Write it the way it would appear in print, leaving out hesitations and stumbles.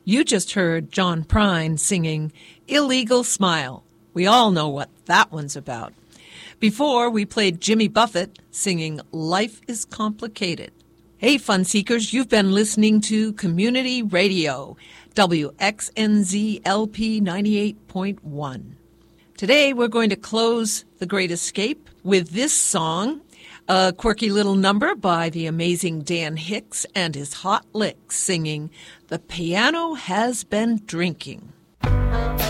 You just heard John Prine singing Illegal Smile. We all know what that one's about. Before, we played Jimmy Buffett singing Life is Complicated. Hey, fun seekers, you've been listening to Community Radio, WXNZ-LP 98.1. Today, we're going to close The Great Escape with this song, a quirky little number by the amazing Dan Hicks and his Hot Licks singing The Piano Has Been Drinking.